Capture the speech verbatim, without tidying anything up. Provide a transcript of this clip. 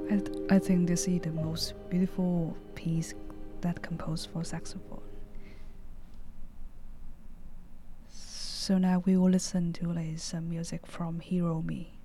I, th- I think this is the most beautiful piece that composed for saxophone. So now we will listen to like some music from Hiro Me.